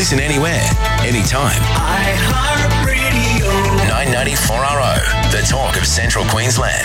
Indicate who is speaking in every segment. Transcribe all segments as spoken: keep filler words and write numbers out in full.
Speaker 1: Listen anywhere, anytime. iHeartRadio. nine ninety-four R O, the talk of Central Queensland.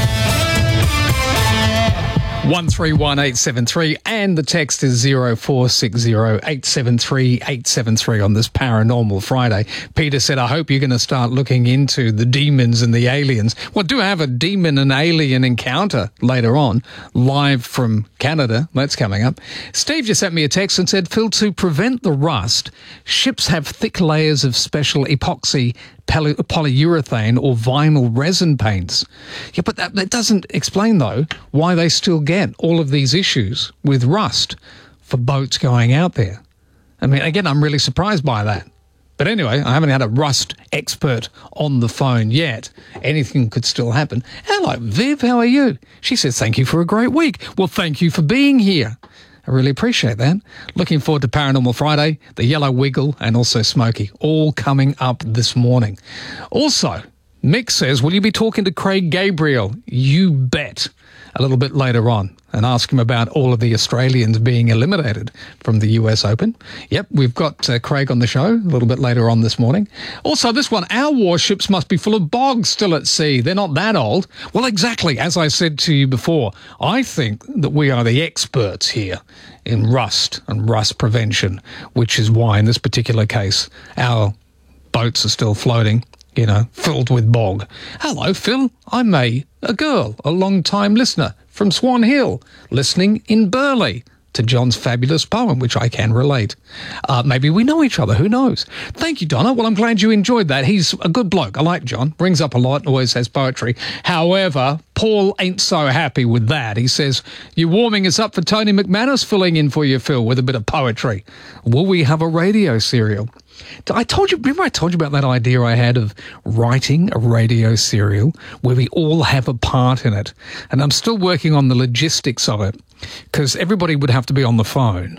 Speaker 2: one three one eight seven three and the text is zero four six zero eight seven three eight seven three on this Paranormal Friday. Peter said, I hope you're going to start looking into the demons and the aliens. Well, do have a demon and alien encounter later on, live from Canada. That's coming up. Steve just sent me a text and said, Phil, to prevent the rust, ships have thick layers of special epoxy poly- polyurethane or vinyl resin paints. Yeah, but that, that doesn't explain, though, why they still get all of these issues with rust for boats going out there. I mean, again, I'm really surprised by that. But anyway, I haven't had a rust expert on the phone yet. Anything could still happen. Hello, Viv, how are you? She says, thank you for a great week. Well, thank you for being here. I really appreciate that. Looking forward to Paranormal Friday, the Yellow Wiggle, and also Smokey, all coming up this morning. Also, Mick says, will you be talking to Craig Gabriel? You bet. A little bit later on, and ask him about all of the Australians being eliminated from the U S Open. Yep, we've got uh, Craig on the show a little bit later on this morning. Also, this one, our warships must be full of bogs still at sea. They're not that old. Well, exactly, as I said to you before, I think that we are the experts here in rust and rust prevention, which is why, in this particular case, our boats are still floating, you know, filled with bog. Hello, Phil. I'm a, a girl, a long-time listener from Swan Hill, listening in Burleigh to John's fabulous poem, which I can relate. Uh, maybe we know each other. Who knows? Thank you, Donna. Well, I'm glad you enjoyed that. He's a good bloke. I like John. Brings up a lot, always has poetry. However, Paul ain't so happy with that. He says, you're warming us up for Tony McManus filling in for you, Phil, with a bit of poetry. Will we have a radio serial? I told you, remember I told you about that idea I had of writing a radio serial where we all have a part in it? And I'm still working on the logistics of it because everybody would have to be on the phone.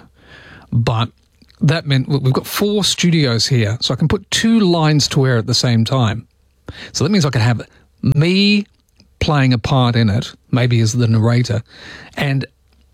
Speaker 2: But that meant we've got four studios here, so I can put two lines to air at the same time. So that means I can have me playing a part in it, maybe as the narrator, and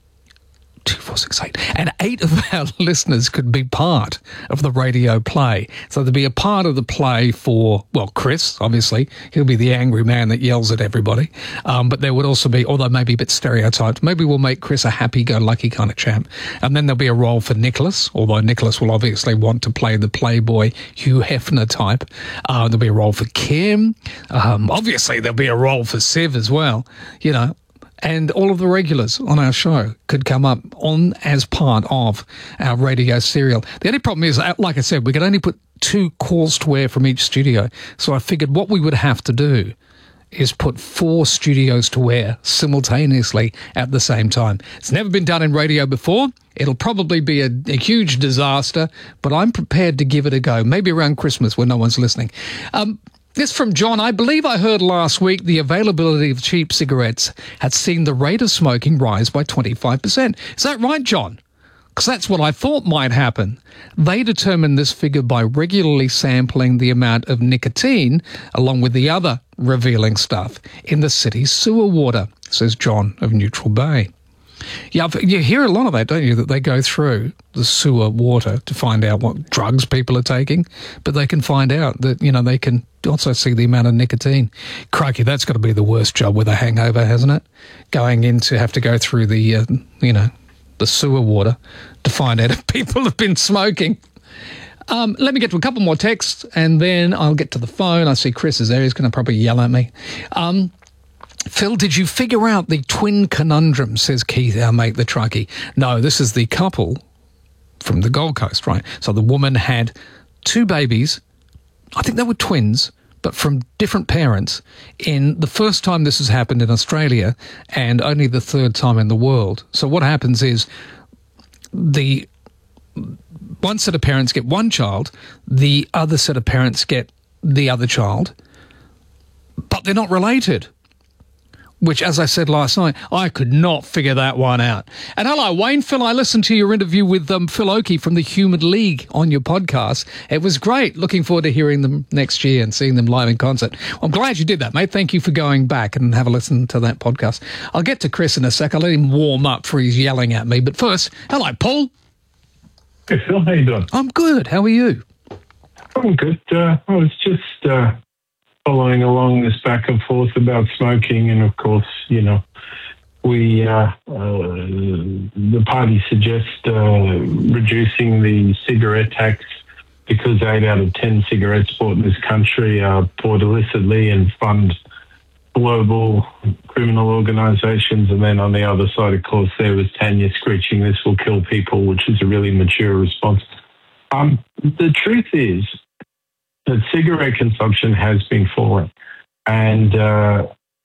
Speaker 2: two, four, six, eight. And eight of our listeners could be part of the radio play. So there'd be a part of the play for, well, Chris, obviously. He'll be the angry man that yells at everybody. Um, but there would also be, although maybe a bit stereotyped, maybe we'll make Chris a happy-go-lucky kind of champ. And then there'll be a role for Nicholas, although Nicholas will obviously want to play the playboy Hugh Hefner type. Uh, there'll be a role for Kim. Um, obviously, there'll be a role for Siv as well, you know. And all of the regulars on our show could come up on as part of our radio serial. The only problem is, like I said, we could only put two calls to air from each studio. So I figured what we would have to do is put four studios to air simultaneously at the same time. It's never been done in radio before. It'll probably be a, a huge disaster, but I'm prepared to give it a go, maybe around Christmas when no one's listening. Um, This from John. I believe I heard last week the availability of cheap cigarettes had seen the rate of smoking rise by twenty-five percent. Is that right, John? Because that's what I thought might happen. They determined this figure by regularly sampling the amount of nicotine, along with the other revealing stuff, in the city's sewer water, says John of Neutral Bay. Yeah, you hear a lot of that, don't you, that they go through the sewer water to find out what drugs people are taking, but they can find out that, you know, they can also see the amount of nicotine. Crikey, that's got to be the worst job with a hangover, hasn't it? Going in to have to go through the, uh, you know, the sewer water to find out if people have been smoking. Um, let me get to a couple more texts, and then I'll get to the phone. I see Chris is there. He's going to probably yell at me. Um... Phil, did you figure out the twin conundrum, says Keith, our mate, the truckie? No, this is the couple from the Gold Coast, right? So the woman had two babies, I think they were twins, but from different parents, in the first time this has happened in Australia and only the third time in the world. So what happens is the one set of parents get one child, the other set of parents get the other child, but they're not related. Which, as I said last night, I could not figure that one out. And hello, Wayne. Phil, I listened to your interview with um, Phil Oakey from the Human League on your podcast. It was great. Looking forward to hearing them next year and seeing them live in concert. Well, I'm glad you did that, mate. Thank you for going back and have a listen to that podcast. I'll get to Chris in a sec. I'll let him warm up for his yelling at me. But first, hello, Paul.
Speaker 3: Hey, Phil, how you doing?
Speaker 2: I'm good. How are you?
Speaker 3: I'm good. Uh, I was just uh, following along this back and forth about smoking, and of course, you know, we uh, uh, the party suggests uh, reducing the cigarette tax because eight out of ten cigarettes bought in this country are bought illicitly and fund global criminal organizations. And then on the other side, of course, there was Tanya screeching, "This will kill people," which is a really mature response. Um, the truth is that cigarette consumption has been falling, and uh,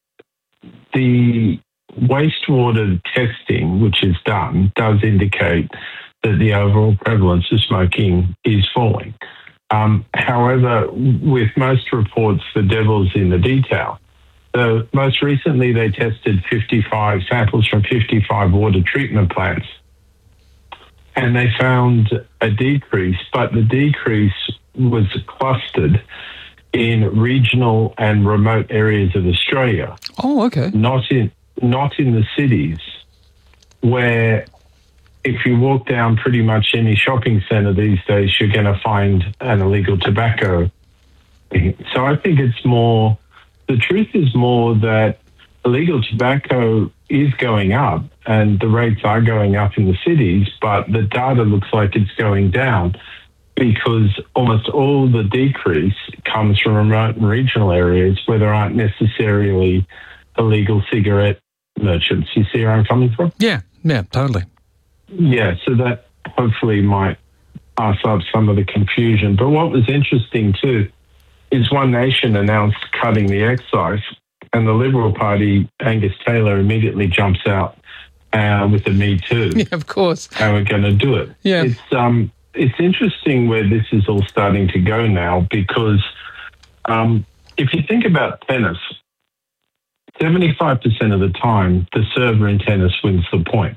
Speaker 3: the wastewater testing, which is done, does indicate that the overall prevalence of smoking is falling. Um, however, with most reports, the devil's in the detail. So most recently, they tested fifty-five samples from fifty-five water treatment plants, and they found a decrease, but the decrease was clustered in regional and remote areas of Australia.
Speaker 2: Oh, okay.
Speaker 3: Not in not in the cities, where if you walk down pretty much any shopping centre these days, you're going to find an illegal tobacco. So I think it's more, the truth is more that illegal tobacco is going up and the rates are going up in the cities, but the data looks like it's going down because almost all the decrease comes from remote and regional areas where there aren't necessarily illegal cigarette merchants. You see where I'm coming from?
Speaker 2: Yeah, yeah, totally.
Speaker 3: Yeah, so that hopefully might pass up some of the confusion. But what was interesting too is One Nation announced cutting the excise, and the Liberal Party, Angus Taylor, immediately jumps out uh, with the Me Too.
Speaker 2: Yeah, of course.
Speaker 3: And we're going to do it.
Speaker 2: Yeah.
Speaker 3: It's, um, it's interesting where this is all starting to go now, because um, if you think about tennis, seventy-five percent of the time, the server in tennis wins the point.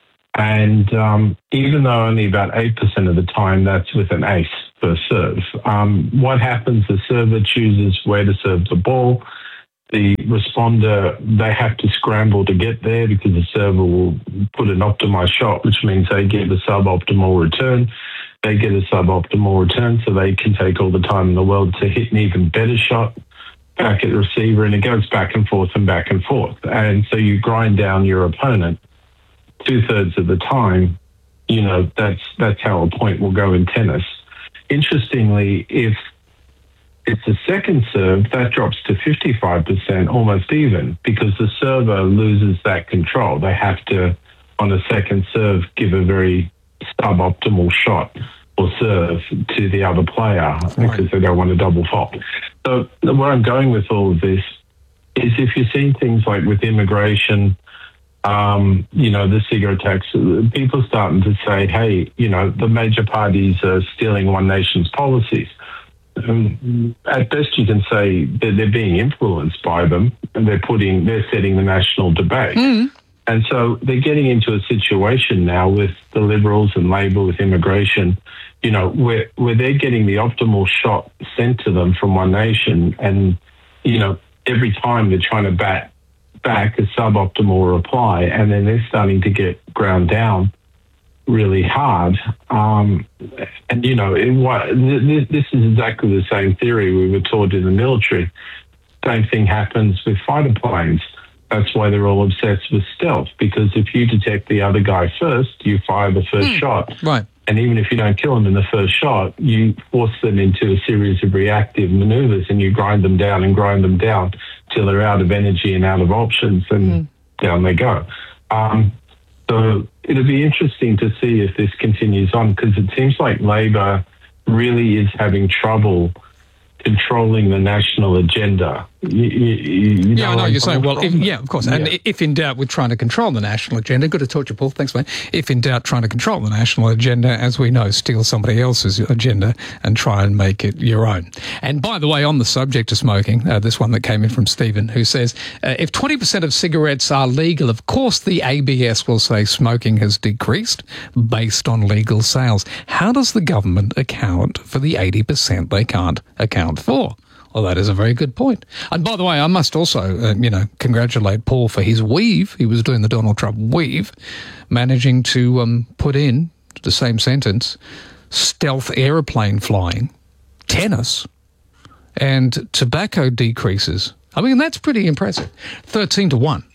Speaker 3: And um, even though only about eight percent of the time that's with an ace per serve, um, what happens, the server chooses where to serve the ball. The responder, they have to scramble to get there because the server will put an optimized shot, which means they get a suboptimal return. They get a suboptimal return, so they can take all the time in the world to hit an even better shot back at the receiver, and it goes back and forth and back and forth. And so you grind down your opponent two-thirds of the time. You know, that's that's how a point will go in tennis. Interestingly, if it's a second serve, that drops to fifty-five percent, almost even, because the server loses that control. They have to, on a second serve, give a very suboptimal shot or serve to the other player because they don't want to double fault. So where I'm going with all of this is if you're seeing things like with immigration, um, you know, the cigarette tax, people are starting to say, hey, you know, the major parties are stealing One Nation's policies. Um, at best, you can say that they're being influenced by them, and they're putting, they're setting the national debate. Mm. And so they're getting into a situation now with the Liberals and Labor with immigration, you know, where where they're getting the optimal shot sent to them from One Nation, and you know, every time they're trying to bat back a suboptimal reply, and then they're starting to get ground down really hard. Um, and, you know, in what, this, this is exactly the same theory we were taught in the military. Same thing happens with fighter planes. That's why they're all obsessed with stealth, because if you detect the other guy first, you fire the first mm, shot.
Speaker 2: Right.
Speaker 3: And even if you don't kill them in the first shot, you force them into a series of reactive maneuvers, and you grind them down and grind them down till they're out of energy and out of options, and mm. down they go. Um, so it'll be interesting to see if this continues on, because it seems like Labor really is having trouble controlling the national agenda. You, you, you know
Speaker 2: yeah, I know you're saying, well, if, yeah, of course. And yeah. if in doubt, we're trying to control the national agenda. Good to talk to you, Paul. Thanks, mate. If in doubt, trying to control the national agenda, as we know, steal somebody else's agenda and try and make it your own. And by the way, on the subject of smoking, uh, this one that came in from Stephen, who says, uh, if twenty percent of cigarettes are legal, of course the A B S will say smoking has decreased based on legal sales. How does the government account for the eighty percent they can't account for? Well, that is a very good point. And by the way, I must also, uh, you know, congratulate Paul for his weave. He was doing the Donald Trump weave, managing to um, put in the same sentence, stealth aeroplane flying, tennis, and tobacco decreases. I mean, that's pretty impressive. thirteen to one.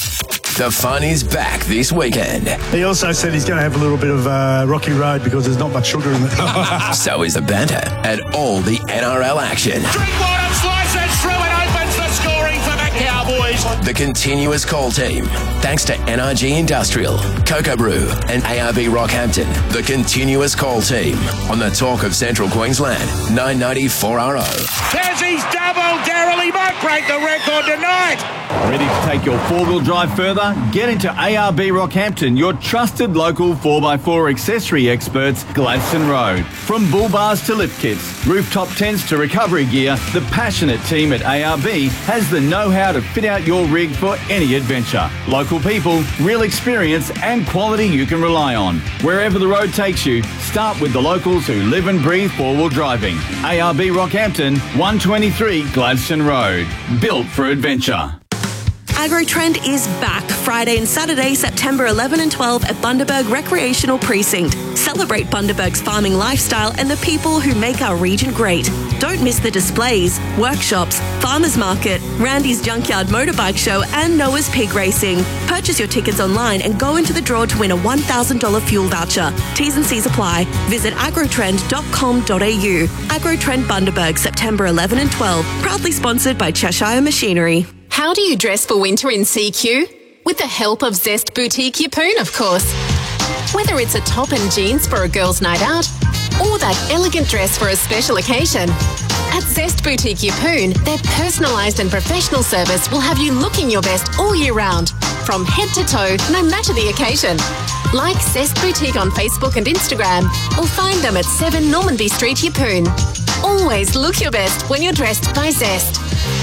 Speaker 1: The fun is back this weekend.
Speaker 4: He also said he's going to have a little bit of uh, rocky road because there's not much sugar in it.
Speaker 1: So is the banter and all the N R L action.
Speaker 5: Drinkwater slices through and opens the scoring for the Cowboys.
Speaker 1: The continuous call team. Thanks to N R G Industrial, Cocoa Brew and A R B Rockhampton. The continuous call team on the Talk of Central Queensland, nine ninety four R O.
Speaker 5: Tassie's double. Daryl, he might break the record tonight.
Speaker 6: Ready to take your four-wheel drive further? Get into A R B Rockhampton, your trusted local four by four accessory experts, Gladstone Road. From bull bars to lift kits, rooftop tents to recovery gear, the passionate team at A R B has the know-how to fit out your rig for any adventure. Local people, real experience and quality you can rely on. Wherever the road takes you, start with the locals who live and breathe four-wheel driving. A R B Rockhampton, one twenty-three Gladstone Road. Built for adventure.
Speaker 7: AgroTrend is back Friday and Saturday, September eleventh and twelfth at Bundaberg Recreational Precinct. Celebrate Bundaberg's farming lifestyle and the people who make our region great. Don't miss the displays, workshops, farmers market, Randy's Junkyard Motorbike Show and Noah's Pig Racing. Purchase your tickets online and go into the draw to win a one thousand dollars fuel voucher. T's and C's apply. Visit agrotrend dot com dot a u. AgroTrend Bundaberg, September eleventh and twelfth. Proudly sponsored by Cheshire Machinery.
Speaker 8: How do you dress for winter in C Q? With the help of Zest Boutique Yeppoon, of course. Whether it's a top and jeans for a girl's night out or that elegant dress for a special occasion, at Zest Boutique Yeppoon, their personalised and professional service will have you looking your best all year round, from head to toe, no matter the occasion. Like Zest Boutique on Facebook and Instagram, or find them at seven Normanby Street, Yeppoon. Always look your best when you're dressed by Zest.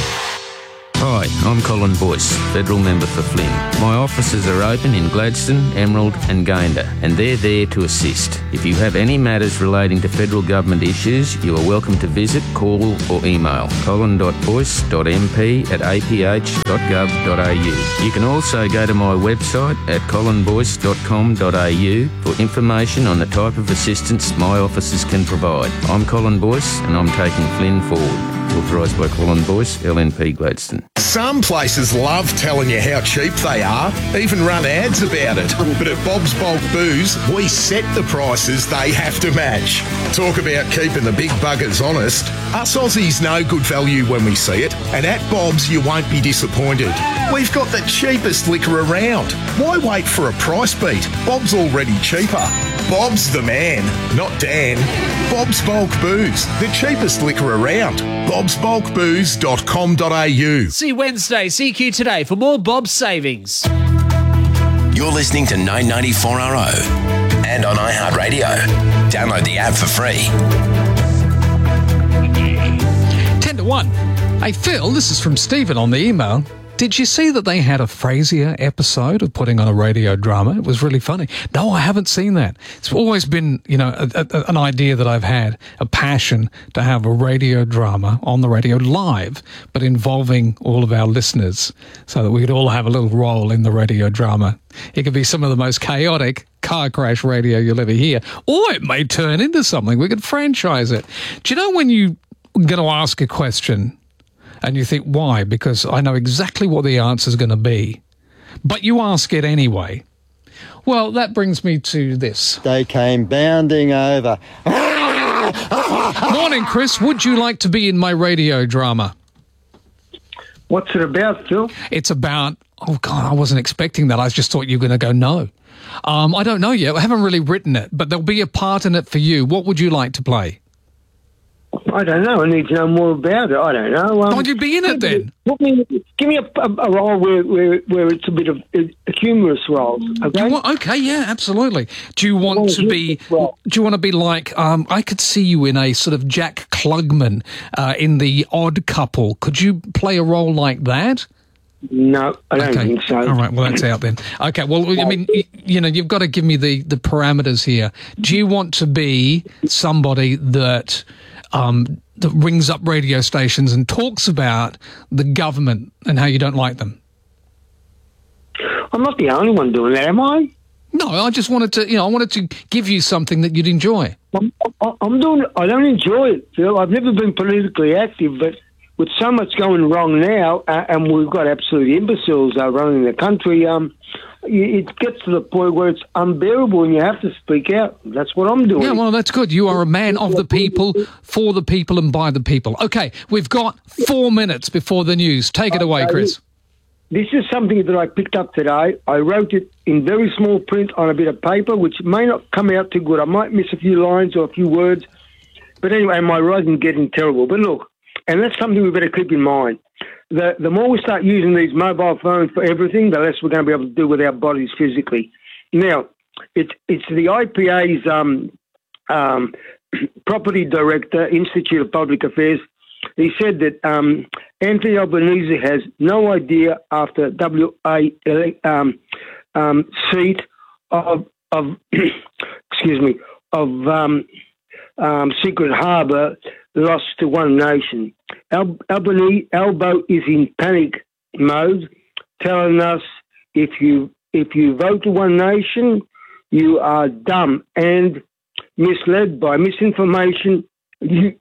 Speaker 9: Hi, I'm Colin Boyce, Federal Member for Flynn. My offices are open in Gladstone, Emerald and Gayndah, and they're there to assist. If you have any matters relating to federal government issues, you are welcome to visit, call or email colin dot boyce dot m p at a p h dot gov dot a u. You can also go to my website at colin boyce dot com dot a u for information on the type of assistance my offices can provide. I'm Colin Boyce and I'm taking Flynn forward. Authorised by Colin Boyce, L N P Gladstone.
Speaker 10: Some places love telling you how cheap they are, even run ads about it. But at Bob's Bulk Booze, we set the prices they have to match. Talk about keeping the big buggers honest. Us Aussies know good value when we see it, and at Bob's you won't be disappointed. We've got the cheapest liquor around. Why wait for a price beat? Bob's already cheaper. Bob's the man, not Dan. Bob's Bulk Booze, the cheapest liquor around. bobs bulk booze dot com dot a u.
Speaker 11: See Wednesday, C Q Today for more Bob's savings.
Speaker 1: You're listening to nine ninety-four R O and on iHeartRadio. Download the app for free.
Speaker 2: ten to one. Hey, Phil, this is from Stephen on the email. Did you see that they had a Frasier episode of putting on a radio drama? It was really funny. No, I haven't seen that. It's always been, you know, a, a, an idea that I've had, a passion to have a radio drama on the radio live, but involving all of our listeners so that we could all have a little role in the radio drama. It could be some of the most chaotic car crash radio you'll ever hear, or it may turn into something. We could franchise it. Do you know when you're going to ask a question and you think, why? Because I know exactly what the answer is going to be. But you ask it anyway. Well, that brings me to this.
Speaker 12: They came bounding over.
Speaker 2: Morning, Chris. Would you like to be in my radio drama?
Speaker 13: What's it about, Phil?
Speaker 2: It's about... Oh, God, I wasn't expecting that. I just thought you were going to go no. Um, I don't know yet. I haven't really written it, but there'll be a part in it for you. What would you like to play?
Speaker 13: I don't know. I need to know more about it. I don't know. Um,
Speaker 2: Why'd you be in it then?
Speaker 13: Put me, give me a, a, a role where, where where it's a bit of a, a humorous role. Okay.
Speaker 2: Want, okay. Yeah. Absolutely. Do you want to be? Do you want to be like? Um, I could see you in a sort of Jack Klugman uh, in The Odd Couple. Could you play a role like that?
Speaker 13: No, I don't
Speaker 2: okay.
Speaker 13: think so.
Speaker 2: All right. Well, that's out then. Okay. Well, I mean, you, you know, you've got to give me the the parameters here. Do you want to be somebody that? Um, that rings up radio stations and talks about the government and how you don't like them?
Speaker 13: I'm not the only one doing that, am I?
Speaker 2: No, I just wanted to, you know, I wanted to give you something that you'd enjoy.
Speaker 13: I'm, I'm doing. I don't enjoy it, Phil. I've never been politically active, but with so much going wrong now, uh, and we've got absolute imbeciles uh, running the country, um, it gets to the point where it's unbearable, and you have to speak out. That's what I'm doing.
Speaker 2: Yeah, well, that's good. You are a man of the people, for the people, and by the people. Okay, we've got four minutes before the news. Take it away, Chris.
Speaker 13: This is something that I picked up today. I wrote it in very small print on a bit of paper, which may not come out too good. I might miss a few lines or a few words. But anyway, my writing's getting terrible. But look, and that's something we better keep in mind. The, the more we start using these mobile phones for everything, the less we're going to be able to do with our bodies physically. Now, it's, it's the I P A's um, um, property director, Institute of Public Affairs. He said that um, Anthony Albanese has no idea after W A um, um, seat of, of excuse me, of um, um, Secret Harbour lost to One Nation. Al- Albanese, Albo is in panic mode, telling us if you if you vote to One Nation, you are dumb and misled by misinformation. You,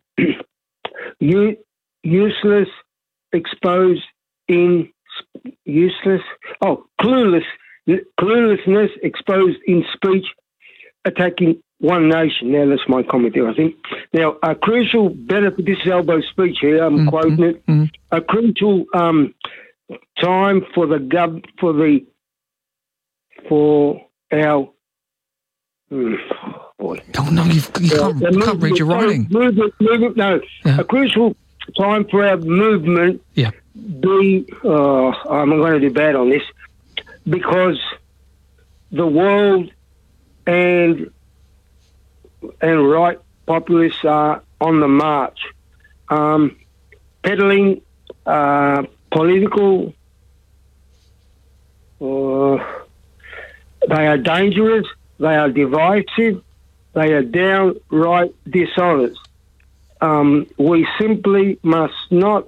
Speaker 13: You useless, exposed in useless. Oh, clueless, cluelessness exposed in speech, attacking One Nation. Now that's my comment there. I think. Now a crucial benefit. This is Albo's speech here. I'm mm-hmm. quoting it. Mm-hmm. A crucial um, time for the gov for the for our. Mm, Boy.
Speaker 2: Oh, no, you've, you can't,
Speaker 13: yeah,
Speaker 2: you can't read your writing.
Speaker 13: Movement, movement, no, yeah. A crucial time for our movement
Speaker 2: yeah.
Speaker 13: be, uh, I'm going to do bad on this, because the world and and right populists are on the march, um, peddling uh, political, uh, they are dangerous, they are divisive, they are downright dishonest. Um, we simply must not,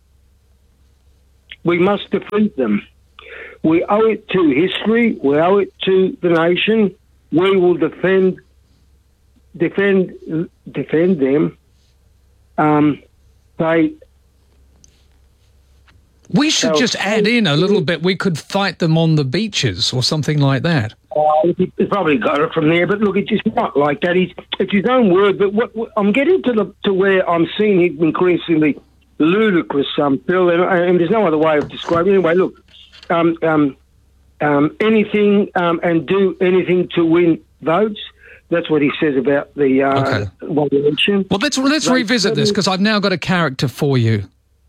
Speaker 13: we must defeat them. We owe it to history, we owe it to the nation. We will defend, defend, defend them. Um, they.
Speaker 2: We should just add in a little bit. We could fight them on the beaches or something like that.
Speaker 13: Uh, he probably got it from there, but look, it's not like that. He's, it's his own word. But what, what, I'm getting to the to where I'm seeing him increasingly ludicrous, um, Phil, and, and there's no other way of describing it. Anyway, look, um, um, um, anything um, and do anything to win votes. That's what he says about the uh,
Speaker 2: okay.
Speaker 13: one election.
Speaker 2: Well, let's let's right. revisit this, because I've now got a character for you.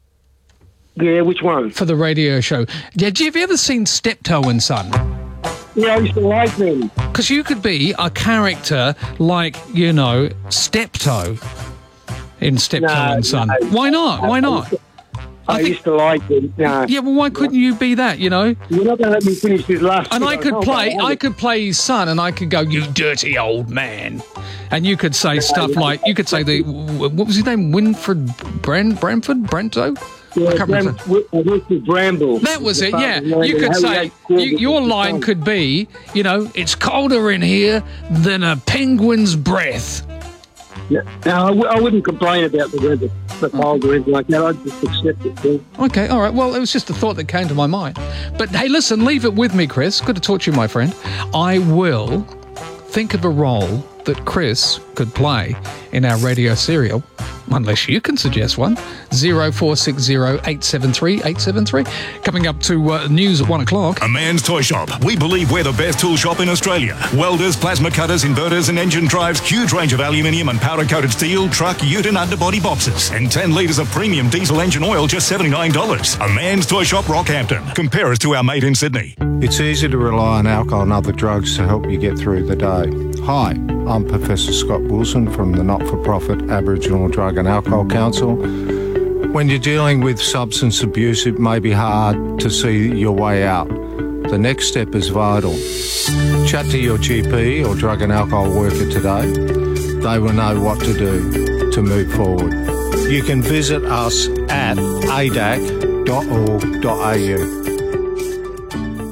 Speaker 13: Yeah, which one?
Speaker 2: For the radio show. Yeah, have you ever seen Steptoe and Son?
Speaker 13: Yeah, I used to like them.
Speaker 2: Because you could be a character like, you know, Steptoe in Steptoe
Speaker 13: no,
Speaker 2: and Son.
Speaker 13: No,
Speaker 2: why not? Why not?
Speaker 13: I used to, I
Speaker 2: I think,
Speaker 13: used to like them. No.
Speaker 2: Yeah, well, why couldn't you be that, you know?
Speaker 13: You're not going to let me finish this last
Speaker 2: And
Speaker 13: thing.
Speaker 2: I could
Speaker 13: I
Speaker 2: play, I could play his son, and I could go, "You dirty old man," and you could say stuff like, you could say the, what was his name, Winfred Bran, Bramford, Brento?
Speaker 13: Yeah, Bram, Wilfred Bramble.
Speaker 2: That was it, yeah. You could say, you, your line could be, you know, "It's colder in here than a penguin's breath."
Speaker 13: No, no I, w- I wouldn't complain about the weather, the cold or anything like that. I'd just accept it, too.
Speaker 2: Okay, all right. Well, it was just a thought that came to my mind. But, hey, listen, leave it with me, Chris. Good to talk to you, my friend. I will think of a role that Chris could play in our radio serial, unless you can suggest one. zero four six zero eight seven three eight seven three. Coming up to uh, news at one o'clock.
Speaker 14: A Man's Toy Shop. We believe we're the best tool shop in Australia. Welders, plasma cutters, inverters and engine drives. Huge range of aluminium and powder-coated steel, truck, ute and underbody boxes. And ten litres of premium diesel engine oil, just seventy-nine dollars. A Man's Toy Shop, Rockhampton. Compare us to our mate in Sydney.
Speaker 15: It's easy to rely on alcohol and other drugs to help you get through the day. Hi, I'm Professor Scott Wilson from the not-for-profit Aboriginal Drug and Alcohol Council. When you're dealing with substance abuse, it may be hard to see your way out. The next step is vital. Chat to your G P or drug and alcohol worker today. They will know what to do to move forward. You can visit us at a d a c dot org dot a u.
Speaker 16: The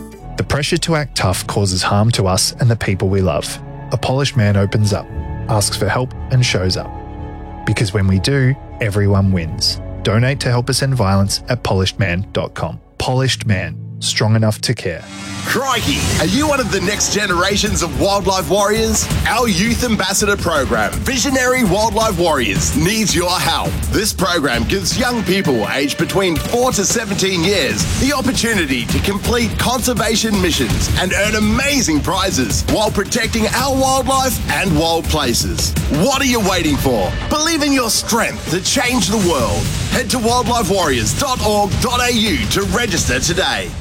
Speaker 16: pressure to act tough causes harm to us and the people we love. A polished man opens up, asks for help and shows up. Because when we do, everyone wins. Donate to help us end violence at polished man dot com. Polished Man. Strong enough to care.
Speaker 17: Crikey! Are you one of the next generations of wildlife warriors? Our Youth Ambassador program, Visionary Wildlife Warriors, needs your help. This program gives young people aged between four to seventeen years the opportunity to complete conservation missions and earn amazing prizes while protecting our wildlife and wild places. What are you waiting for? Believe in your strength to change the world. Head to wildlife warriors dot org dot a u to register today.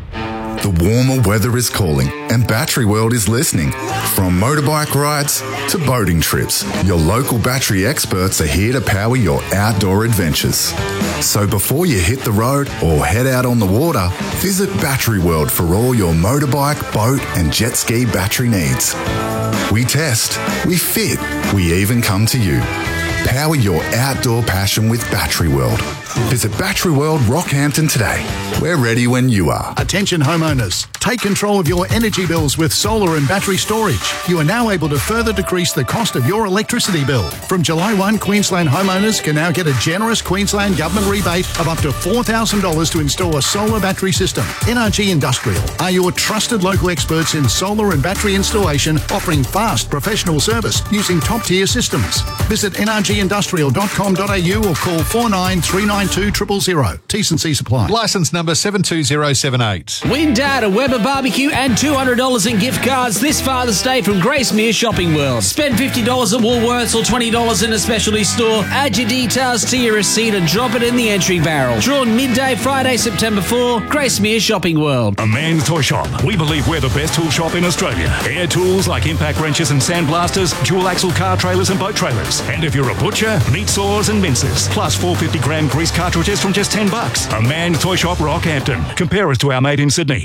Speaker 18: The warmer weather is calling and Battery World is listening. From motorbike rides to boating trips, your local battery experts are here to power your outdoor adventures. So before you hit the road or head out on the water, visit Battery World for all your motorbike, boat and jet ski battery needs. We test, we fit, we even come to you. Power your outdoor passion with Battery World. Visit Battery World Rockhampton today. We're ready when you are.
Speaker 19: Attention homeowners, take control of your energy bills with solar and battery storage. You are now able to further decrease the cost of your electricity bill. From July first, Queensland homeowners can now get a generous Queensland government rebate of up to four thousand dollars to install a solar battery system. N R G Industrial are your trusted local experts in solar and battery installation, offering fast professional service using top-tier systems. Visit n r g industrial dot com dot a u or call four nine three nine two zero zero zero. T's and C's apply.
Speaker 20: Licence number seven two zero seven eight.
Speaker 11: Win Dad a Weber barbecue and two hundred dollars in gift cards this Father's Day from Gracemere Shopping World. Spend fifty dollars at Woolworths or twenty dollars in a specialty store. Add your details to your receipt and drop it in the entry barrel. Drawn midday Friday, September fourth. Gracemere Shopping World.
Speaker 14: A man's toy shop. We believe we're the best tool shop in Australia. Air tools like impact wrenches and sandblasters, dual axle car trailers and boat trailers. And if you're a butcher, meat saws and mincers. Plus four hundred fifty gram grease cartridges from just ten bucks. A man's toy shop, Rockhampton. Compare us to our mate in Sydney.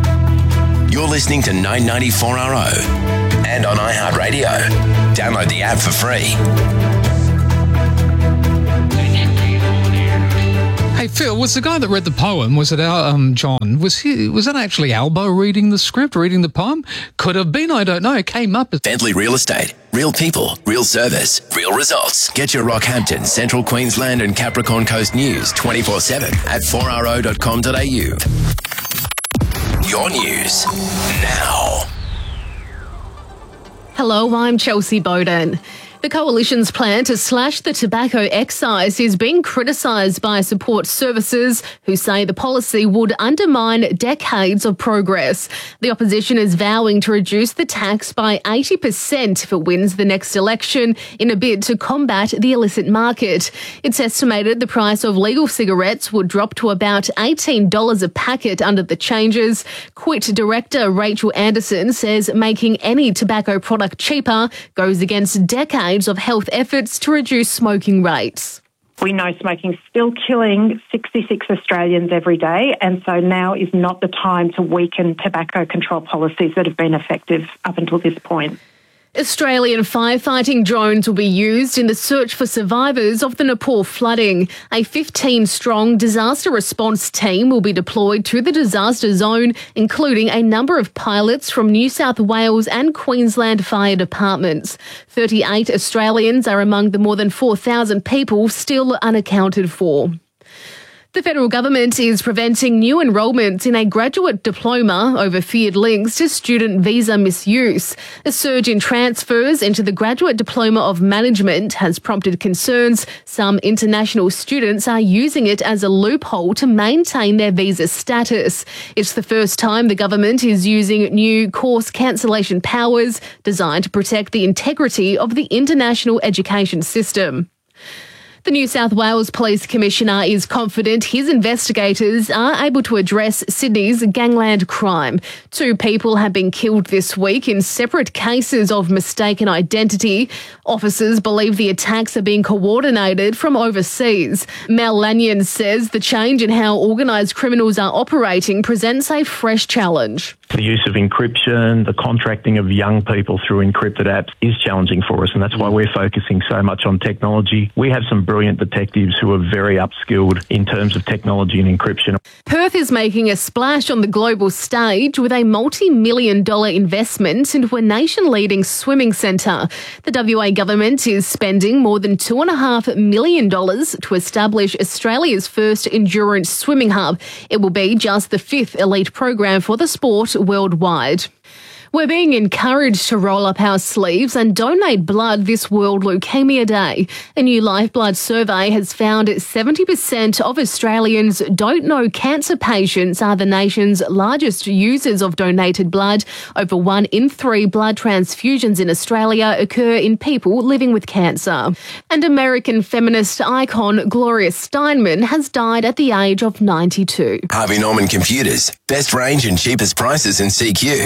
Speaker 1: You're listening to nine ninety-four R O and on iHeartRadio. Download the app for free.
Speaker 2: Hey Phil, was the guy that read the poem, was it our, um, John, was he, was that actually Albo reading the script, reading the poem? Could have been, I don't know, it came up as...
Speaker 1: Bentley Real Estate. Real people, real service, real results. Get your Rockhampton, Central Queensland and Capricorn Coast news twenty-four seven at four r o dot com dot a u. Your news now.
Speaker 21: Hello, I'm Chelsea Bowden. The Coalition's plan to slash the tobacco excise is being criticised by support services who say the policy would undermine decades of progress. The opposition is vowing to reduce the tax by eighty percent if it wins the next election in a bid to combat the illicit market. It's estimated the price of legal cigarettes would drop to about eighteen dollars a packet under the changes. Quit director Rachel Anderson says making any tobacco product cheaper goes against decades of health efforts to reduce smoking rates.
Speaker 22: We know smoking's still killing sixty-six Australians every day, and so now is not the time to weaken tobacco control policies that have been effective up until this point.
Speaker 21: Australian firefighting drones will be used in the search for survivors of the Nepal flooding. A fifteen-strong disaster response team will be deployed to the disaster zone, including a number of pilots from New South Wales and Queensland fire departments. thirty-eight Australians are among the more than four thousand people still unaccounted for. The federal government is preventing new enrolments in a graduate diploma over feared links to student visa misuse. A surge in transfers into the graduate diploma of management has prompted concerns some international students are using it as a loophole to maintain their visa status. It's the first time the government is using new course cancellation powers designed to protect the integrity of the international education system. The New South Wales Police Commissioner is confident his investigators are able to address Sydney's gangland crime. Two people have been killed this week in separate cases of mistaken identity. Officers believe the attacks are being coordinated from overseas. Mel Lanyon says the change in how organised criminals are operating presents a fresh challenge.
Speaker 23: The use of encryption, the contracting of young people through encrypted apps is challenging for us, and that's why we're focusing so much on technology. We have some brilliant detectives who are very upskilled in terms of technology and encryption.
Speaker 21: Perth is making a splash on the global stage with a multi-million dollar investment into a nation-leading swimming centre. The W A government is spending more than two point five million dollars to establish Australia's first endurance swimming hub. It will be just the fifth elite program for the sport worldwide. We're being encouraged to roll up our sleeves and donate blood this World Leukaemia Day. A new Lifeblood survey has found seventy percent of Australians don't know cancer patients are the nation's largest users of donated blood. Over one in three blood transfusions in Australia occur in people living with cancer. And American feminist icon Gloria Steinem has died at the age of ninety-two.
Speaker 1: Harvey Norman Computers. Best range and cheapest prices in C Q.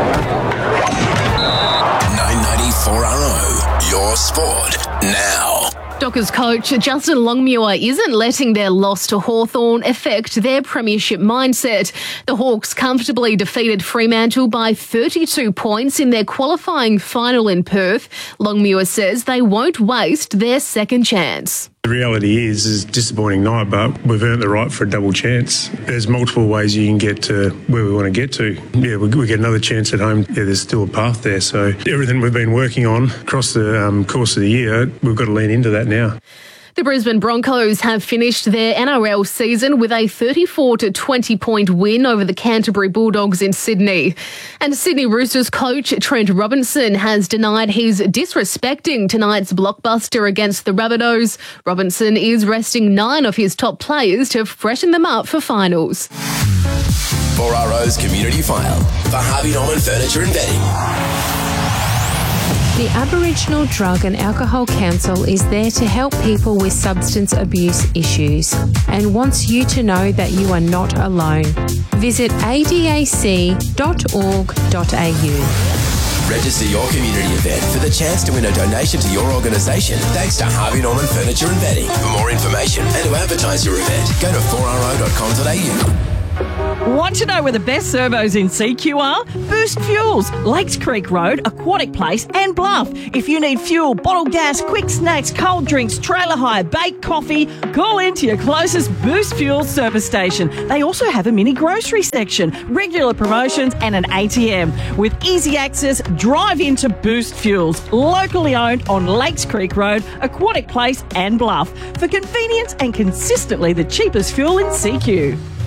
Speaker 1: nine ninety four R O. Your sport now.
Speaker 21: Dockers coach Justin Longmuir isn't letting their loss to Hawthorn affect their premiership mindset. The Hawks comfortably defeated Fremantle by thirty-two points in their qualifying final in Perth. Longmuir says they won't waste their second chance.
Speaker 3: The reality is, it's a disappointing night, but we've earned the right for a double chance. There's multiple ways you can get to where we want to get to. Yeah, we, we get another chance at home. Yeah, there's still a path there. So everything we've been working on across the um, course of the year, we've got to lean into that now.
Speaker 21: The Brisbane Broncos have finished their N R L season with a thirty-four to twenty point win over the Canterbury Bulldogs in Sydney. And Sydney Roosters coach Trent Robinson has denied he's disrespecting tonight's blockbuster against the Rabbitohs. Robinson is resting nine of his top players to freshen them up for finals.
Speaker 1: four R O's Community File for Harvey Norman Furniture and Bedding.
Speaker 4: The Aboriginal Drug and Alcohol Council is there to help people with substance abuse issues and wants you to know that you are not alone. Visit a d a c dot org dot a u.
Speaker 1: Register your community event for the chance to win a donation to your organisation thanks to Harvey Norman Furniture and Bedding. For more information and to advertise your event, go to four r o dot com dot a u.
Speaker 5: Want to know where the best servos in C Q are? Boost Fuels, Lakes Creek Road, Aquatic Place and Bluff. If you need fuel, bottled gas, quick snacks, cold drinks, trailer hire, baked coffee, call in to your closest Boost Fuels service station. They also have a mini grocery section, regular promotions and an A T M. With easy access, drive into Boost Fuels, locally owned on Lakes Creek Road, Aquatic Place and Bluff. For convenience and consistently the cheapest fuel in C Q.